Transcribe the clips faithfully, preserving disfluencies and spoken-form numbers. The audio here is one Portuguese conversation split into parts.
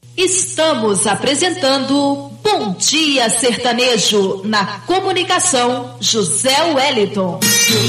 Estamos apresentando Bom Dia Sertanejo, na comunicação José Wellington.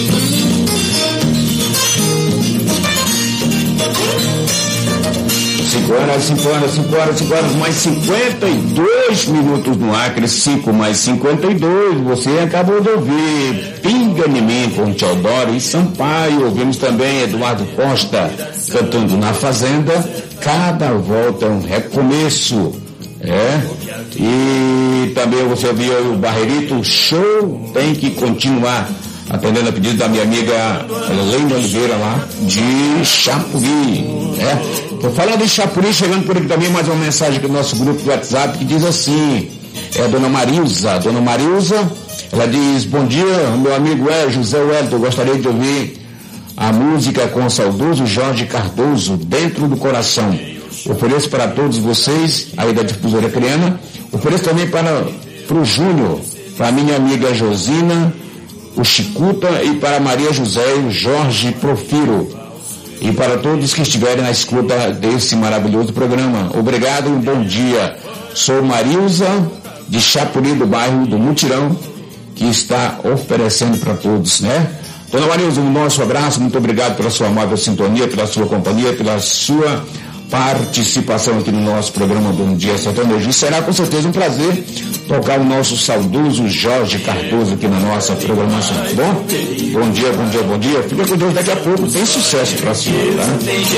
cinco horas, cinco horas, cinco horas, cinco horas, mais cinquenta e dois minutos no Acre, cinco mais cinquenta e dois, você acabou de ouvir Pinga em Mim com Teodoro e Sampaio, ouvimos também Eduardo Costa cantando Na Fazenda, Cada Volta é um Recomeço, é, e também você ouviu o Barreirito, o show tem que continuar, atendendo a pedido da minha amiga Helena Oliveira lá de Chapuri, né? Tô falando em Chapuri, chegando por aqui também mais uma mensagem do nosso grupo do WhatsApp que diz assim, é a dona Marilza, dona Marilza, ela diz, bom dia, meu amigo é José Wellington, gostaria de ouvir a música com o saudoso Jorge Cardoso, Dentro do Coração. Ofereço para todos vocês, aí da Difusora Criana, ofereço também para o Júnior, para a minha amiga Josina, o Chicuta e para Maria José e o Jorge Profiro. E para todos que estiverem na escuta desse maravilhoso programa. Obrigado e um bom dia. Sou Marilza, de Chapuri, do bairro do Mutirão, que está oferecendo para todos, né? Dona Marilza, um nosso abraço, muito obrigado pela sua amável sintonia, pela sua companhia, pela sua participação aqui no nosso programa Bom Dia Sertanejo. E será com certeza um prazer tocar o nosso saudoso Jorge Cardoso aqui na nossa programação, tá bom? Bom dia, bom dia, bom dia. Fica com Deus, daqui a pouco tem sucesso pra senhora, tá?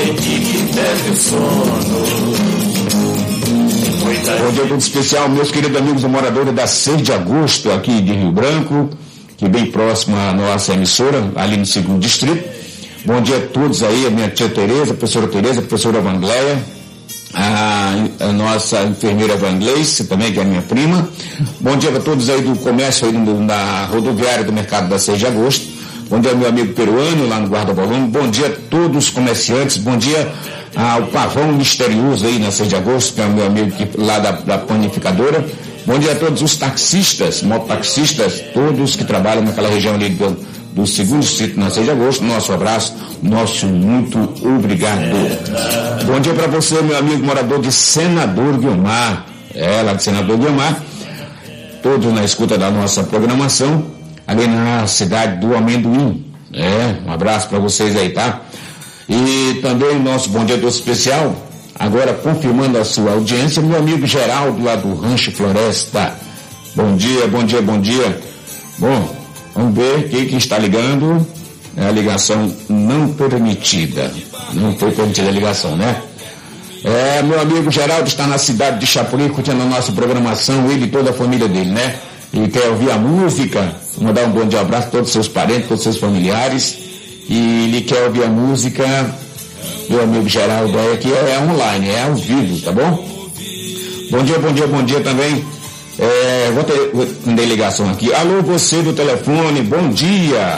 Bom dia todo especial, meus queridos amigos moradores da seis de agosto, aqui de Rio Branco, que bem próximo à nossa emissora, ali no segundo distrito. Bom dia a todos aí, a minha tia Tereza, a professora Tereza, a professora Vangleia, a, a nossa enfermeira Vangleice, também, que é a minha prima. Bom dia para todos aí do comércio aí no, na rodoviária do mercado da seis de agosto. Bom dia ao meu amigo peruano lá no Guarda Volume. Bom dia a todos os comerciantes. Bom dia ao Pavão Misterioso aí na seis de agosto, que é o meu amigo que, lá da, da panificadora. Bom dia a todos os taxistas, mototaxistas, todos que trabalham naquela região ali do do segundo distrito na seis de agosto, nosso abraço, nosso muito obrigado. Bom dia para você, meu amigo morador de Senador Guiomar, é, lá de Senador Guiomar, todos na escuta da nossa programação, ali na cidade do Amendoim, é, um abraço para vocês aí, tá? E também nosso bom dia todo especial, agora confirmando a sua audiência, meu amigo Geraldo lá do Rancho Floresta, bom dia, bom dia, bom dia, bom, vamos ver quem que está ligando. É a ligação não permitida. Não foi permitida a ligação, né? É, meu amigo Geraldo está na cidade de Chapuri, curtindo a nossa programação, ele e toda a família dele, né? E quer ouvir a música, mandar um bom dia, um abraço a todos os seus parentes, todos os seus familiares. E ele quer ouvir a música, meu amigo Geraldo, é aqui é online, é ao vivo, tá bom? Bom dia, bom dia, bom dia também. É, vou ter, vou ter ligação aqui. Alô, você do telefone, bom dia.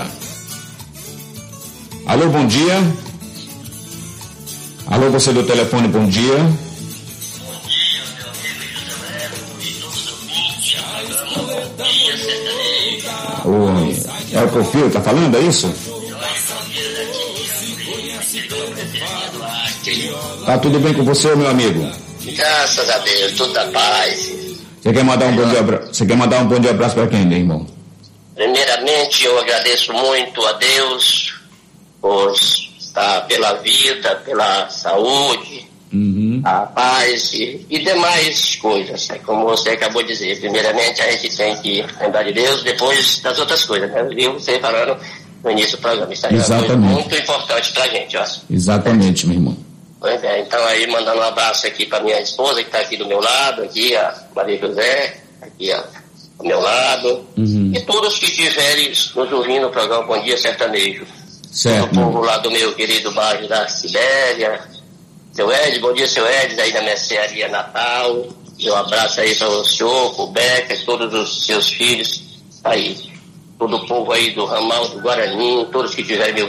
Alô, bom dia. Alô, você do telefone, bom dia. Bom dia, meu amigo José e todos os ouvintes. Oi, é o Profil, tá falando, é isso? Tá tudo bem com você, meu amigo? Graças a Deus, tudo da paz. Você quer mandar um bom dia abraço? Você quer mandar um bom dia abraço para quem, meu irmão? Primeiramente, eu agradeço muito a Deus por estar pela vida, pela saúde, uhum. a paz e, e demais coisas, né? Como você acabou de dizer. Primeiramente, a gente tem que lembrar de Deus, depois das outras coisas, né? Viu você falando no início do programa. Isso aí é muito importante pra gente, ó. Exatamente, meu irmão. Pois é, então aí mandando um abraço aqui para minha esposa que está aqui do meu lado, aqui a Maria José, aqui ó, do meu lado, uhum. e todos que estiverem nos ouvindo no programa Bom Dia Sertanejo. Certo. O povo lá do meu querido bairro da Sibéria, seu Ed, bom dia seu Ed, aí da Mercearia Natal, um abraço aí para o senhor, o Beca, e todos os seus filhos aí, todo o povo aí do ramal do Guarani, todos que tiverem meu